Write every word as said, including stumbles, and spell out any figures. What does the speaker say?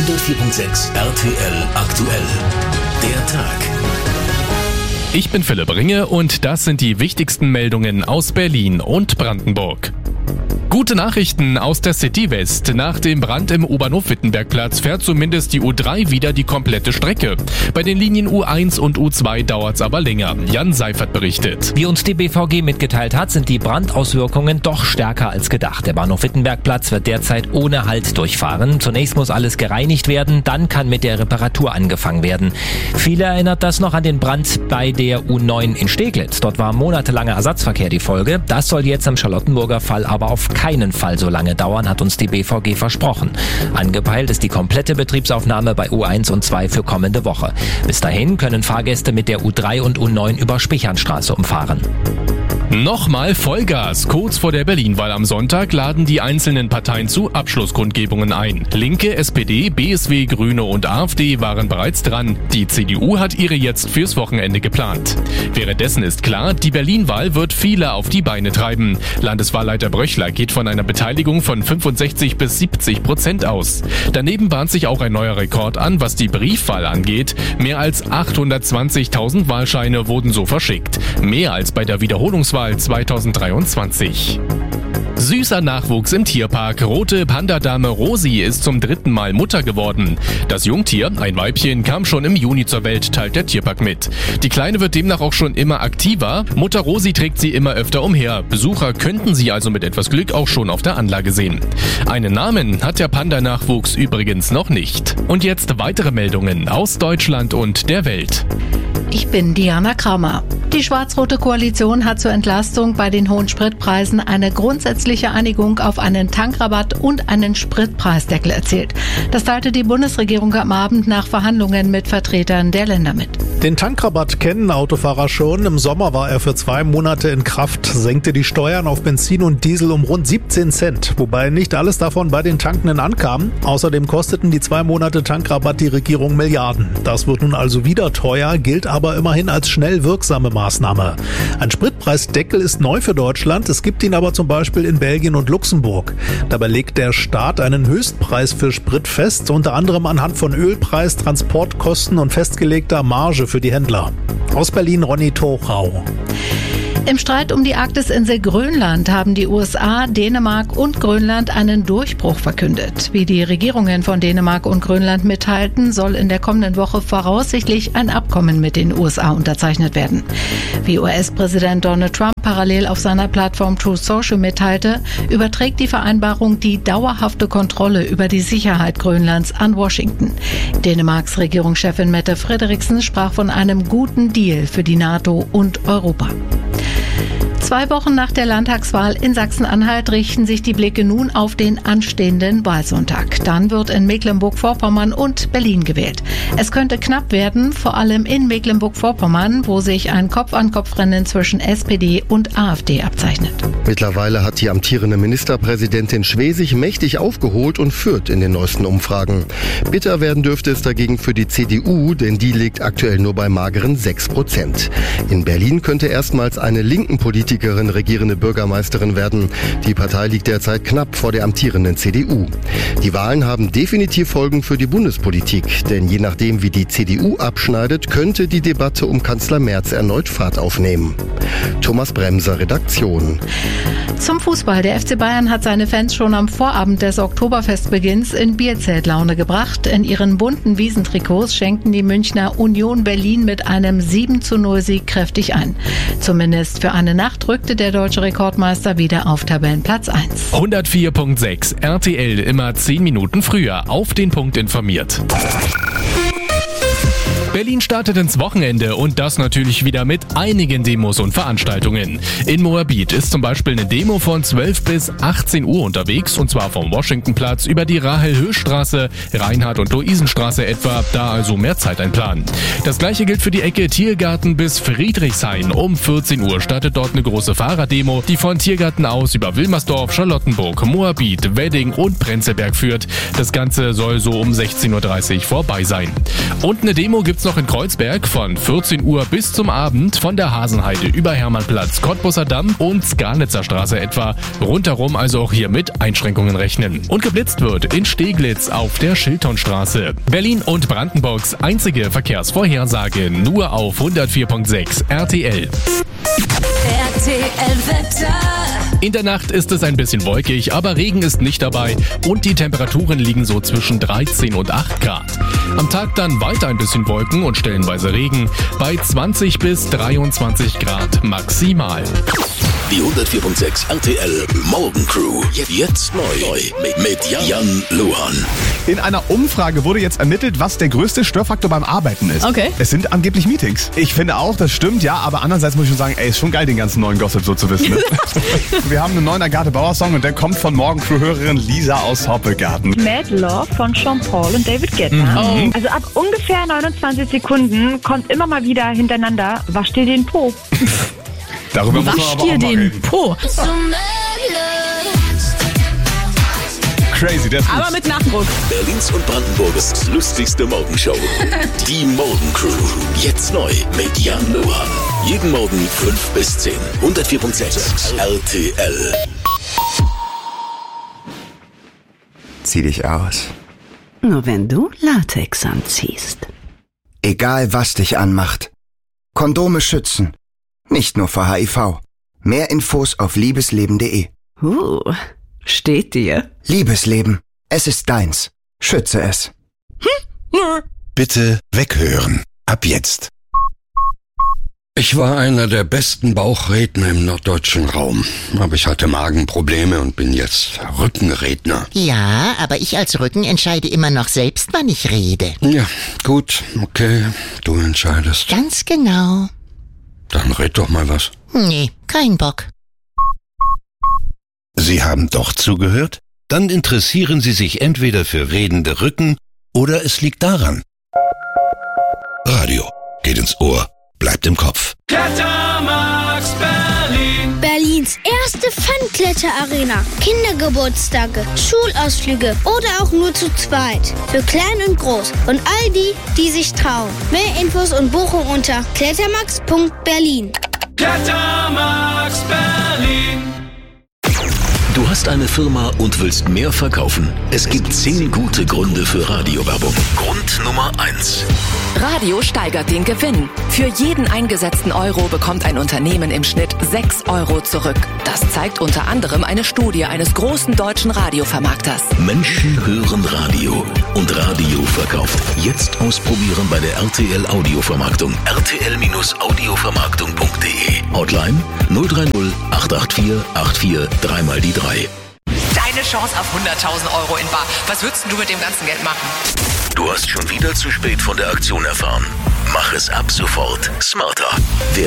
hundertvier Komma sechs R T L aktuell. Der Tag. Ich bin Philipp Ringe und das sind die wichtigsten Meldungen aus Berlin und Brandenburg. Gute Nachrichten aus der City West. Nach dem Brand im U-Bahnhof-Wittenbergplatz fährt zumindest die U drei wieder die komplette Strecke. Bei den Linien U eins und U zwei dauert's aber länger. Jan Seifert berichtet. Wie uns die B V G mitgeteilt hat, sind die Brandauswirkungen doch stärker als gedacht. Der Bahnhof-Wittenbergplatz wird derzeit ohne Halt durchfahren. Zunächst muss alles gereinigt werden, dann kann mit der Reparatur angefangen werden. Viele erinnert das noch an den Brand bei der U neun in Steglitz. Dort war monatelanger Ersatzverkehr die Folge. Das soll jetzt am Charlottenburger Fall aber auf keinen Fall so lange dauern, hat uns die B V G versprochen. Angepeilt ist die komplette Betriebsaufnahme bei U eins und zwei für kommende Woche. Bis dahin können Fahrgäste mit der U drei und U neun über Spichernstraße umfahren. Nochmal Vollgas. Kurz vor der Berlin-Wahl am Sonntag laden die einzelnen Parteien zu Abschlusskundgebungen ein. Linke, S P D, B S W, Grüne und AfD waren bereits dran. Die C D U hat ihre jetzt fürs Wochenende geplant. Währenddessen ist klar, die Berlin-Wahl wird viele auf die Beine treiben. Landeswahlleiter Bröchler geht von einer Beteiligung von fünfundsechzig bis siebzig Prozent aus. Daneben bahnt sich auch ein neuer Rekord an, was die Briefwahl angeht. Mehr als achthundertzwanzigtausend Wahlscheine wurden so verschickt. Mehr als bei der Wiederholungswahl zweitausenddreiundzwanzig. Süßer Nachwuchs im Tierpark. Rote Pandadame Rosi ist zum dritten Mal Mutter geworden. Das Jungtier, ein Weibchen, kam schon im Juni zur Welt, teilt der Tierpark mit. Die Kleine wird demnach auch schon immer aktiver. Mutter Rosi trägt sie immer öfter umher. Besucher könnten sie also mit etwas Glück auch schon auf der Anlage sehen. Einen Namen hat der Panda-Nachwuchs übrigens noch nicht. Und jetzt weitere Meldungen aus Deutschland und der Welt. Ich bin Diana Kramer. Die schwarz-rote Koalition hat zur Entlastung bei den hohen Spritpreisen eine grundsätzliche Einigung auf einen Tankrabatt und einen Spritpreisdeckel erzielt. Das teilte die Bundesregierung am Abend nach Verhandlungen mit Vertretern der Länder mit. Den Tankrabatt kennen Autofahrer schon. Im Sommer war er für zwei Monate in Kraft, senkte die Steuern auf Benzin und Diesel um rund siebzehn Cent, wobei nicht alles davon bei den Tankenden ankam. Außerdem kosteten die zwei Monate Tankrabatt die Regierung Milliarden. Das wird nun also wieder teuer, gilt aber immerhin als schnell wirksame Maßnahme. Ein Spritpreisdeckel ist neu für Deutschland, es gibt ihn aber zum Beispiel in Belgien und Luxemburg. Dabei legt der Staat einen Höchstpreis für Sprit fest, unter anderem anhand von Ölpreis, Transportkosten und festgelegter Marge für die Händler. Aus Berlin Ronny Tochau. Im Streit um die Arktisinsel Grönland haben die U S A, Dänemark und Grönland einen Durchbruch verkündet. Wie die Regierungen von Dänemark und Grönland mitteilten, soll in der kommenden Woche voraussichtlich ein Abkommen mit den U S A unterzeichnet werden. Wie U S-Präsident Donald Trump parallel auf seiner Plattform Truth Social mitteilte, überträgt die Vereinbarung die dauerhafte Kontrolle über die Sicherheit Grönlands an Washington. Dänemarks Regierungschefin Mette Frederiksen sprach von einem guten Deal für die NATO und Europa. Zwei Wochen nach der Landtagswahl in Sachsen-Anhalt richten sich die Blicke nun auf den anstehenden Wahlsonntag. Dann wird in Mecklenburg-Vorpommern und Berlin gewählt. Es könnte knapp werden, vor allem in Mecklenburg-Vorpommern, wo sich ein Kopf-an-Kopf-Rennen zwischen S P D und AfD abzeichnet. Mittlerweile hat die amtierende Ministerpräsidentin Schwesig mächtig aufgeholt und führt in den neuesten Umfragen. Bitter werden dürfte es dagegen für die C D U, denn die liegt aktuell nur bei mageren sechs Prozent. In Berlin könnte erstmals eine linken Politikerin regierende Bürgermeisterin werden. Die Partei liegt derzeit knapp vor der amtierenden C D U. Die Wahlen haben definitiv Folgen für die Bundespolitik, denn je nachdem, wie die C D U abschneidet, könnte die Debatte um Kanzler Merz erneut Fahrt aufnehmen. Thomas Bremser, Redaktion. Zum Fußball. Der F C Bayern hat seine Fans schon am Vorabend des Oktoberfestbeginns in Bierzeltlaune gebracht. In ihren bunten Wiesentrikots schenkten die Münchner Union Berlin mit einem sieben zu null Sieg kräftig ein. Zumindest für eine Nacht rückte der deutsche Rekordmeister wieder auf Tabellenplatz eins. hundertvier Komma sechs R T L, immer zehn Minuten früher, auf den Punkt informiert. Berlin startet ins Wochenende und das natürlich wieder mit einigen Demos und Veranstaltungen. In Moabit ist zum Beispiel eine Demo von zwölf bis achtzehn Uhr unterwegs, und zwar vom Washingtonplatz über die Rahel-Höß-Straße, Reinhard- und Luisenstraße etwa, da also mehr Zeit einplanen. Das gleiche gilt für die Ecke Tiergarten bis Friedrichshain. Um vierzehn Uhr startet dort eine große Fahrraddemo, die von Tiergarten aus über Wilmersdorf, Charlottenburg, Moabit, Wedding und Prenzlberg führt. Das Ganze soll so um sechzehn Uhr dreißig vorbei sein. Und eine Demo gibt gibt's noch in Kreuzberg von vierzehn Uhr bis zum Abend von der Hasenheide über Hermannplatz, Cottbusser Damm und Skarnitzer Straße etwa. Rundherum also auch hier mit Einschränkungen rechnen. Und geblitzt wird in Steglitz auf der Schiltonstraße. Berlin und Brandenburgs einzige Verkehrsvorhersage nur auf hundertvier Komma sechs R T L. R T L-Wetter. In der Nacht ist es ein bisschen wolkig, aber Regen ist nicht dabei und die Temperaturen liegen so zwischen dreizehn und acht Grad. Am Tag dann weiter ein bisschen Wolken und stellenweise Regen bei zwanzig bis dreiundzwanzig Grad maximal. Die hundertvier Komma sechs R T L Morgencrew. Jetzt neu mit Jan Luhan. In einer Umfrage wurde jetzt ermittelt, was der größte Störfaktor beim Arbeiten ist. Okay. Es sind angeblich Meetings. Ich finde auch, das stimmt, ja, aber andererseits muss ich schon sagen, ey, ist schon geil, den ganzen neuen Gossip so zu wissen. Ne? Wir haben einen neuen Agathe Bauer-Song und der kommt von Morgencrew-Hörerin Lisa aus Hoppegarten. Mad Love von Sean Paul und David Guetta. Mhm. Also ab ungefähr neunundzwanzig Sekunden kommt immer mal wieder hintereinander, wasch dir den Po. Darüber muss man Wasch aber dir auch mal den reden. Po. Crazy, der ist gut. Aber mit Nachdruck. Berlins und Brandenburgs lustigste Morgenshow. Die Morgencrew. Jetzt neu mit Jan Luhan. Jeden Morgen fünf bis zehn. hundertvier Komma sechs R T L. Zieh dich aus. Nur wenn du Latex anziehst. Egal was dich anmacht. Kondome schützen. Nicht nur vor H I V. Mehr Infos auf liebesleben punkt de. Uh, steht dir. Liebesleben. Es ist deins. Schütze es. Bitte weghören. Ab jetzt. Ich war einer der besten Bauchredner im norddeutschen Raum. Aber ich hatte Magenprobleme und bin jetzt Rückenredner. Ja, aber ich als Rücken entscheide immer noch selbst, wann ich rede. Ja, gut, okay. Du entscheidest. Ganz genau. Dann red doch mal was. Nee, kein Bock. Sie haben doch zugehört? Dann interessieren Sie sich entweder für redende Rücken oder es liegt daran. Radio geht ins Ohr, bleibt im Kopf. Klettermax Berlin. Berlins erste Fun-Kletter-Arena. Kindergeburtstage, Schulausflüge oder auch nur zu zweit. Für klein und groß und all die, die sich trauen. Mehr Infos und Buchung unter klettermax punkt berlin. Klettermax Berlin. Du hast eine Firma und willst mehr verkaufen? Es gibt zehn gute Gründe für Radiowerbung. Grund Nummer eins. Radio steigert den Gewinn. Für jeden eingesetzten Euro bekommt ein Unternehmen im Schnitt sechs Euro zurück. Das zeigt unter anderem eine Studie eines großen deutschen Radiovermarkters. Menschen hören Radio und Radio verkauft. Jetzt ausprobieren bei der R T L Audiovermarktung. R T L Audiovermarktung punkt de. Hotline null drei null acht acht vier acht vier drei mal die drei. Deine Chance auf hunderttausend Euro in bar. Was würdest du mit dem ganzen Geld machen? Du hast schon wieder zu spät von der Aktion erfahren. Mach es ab sofort smarter. Wer